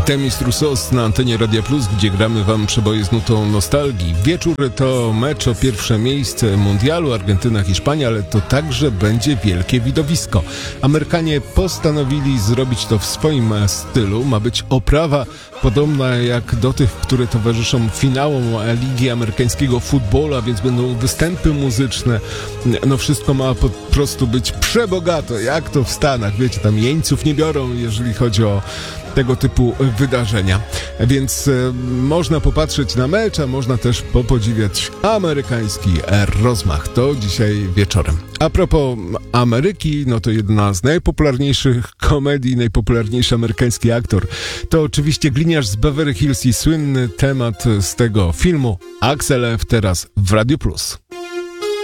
Artemis Roussos na antenie Radia Plus, gdzie gramy wam przeboje z nutą nostalgii. Wieczór to mecz o pierwsze miejsce mundialu, Argentyna-Hiszpania, ale to także będzie wielkie widowisko. Amerykanie postanowili zrobić to w swoim stylu. Ma być oprawa podobna jak do tych, które towarzyszą finałom Ligi Amerykańskiego Futbolu, a więc będą występy muzyczne. No wszystko ma po prostu być przebogato, jak to w Stanach. Wiecie, tam jeńców nie biorą, jeżeli chodzi o tego typu wydarzenia. Więc można popatrzeć na mecz, a można też popodziwiać amerykański rozmach. To dzisiaj wieczorem. A propos Ameryki, no to jedna z najpopularniejszych komedii, najpopularniejszy amerykański aktor. To oczywiście gliniarz z Beverly Hills i słynny temat z tego filmu Axel F. teraz w Radiu Plus.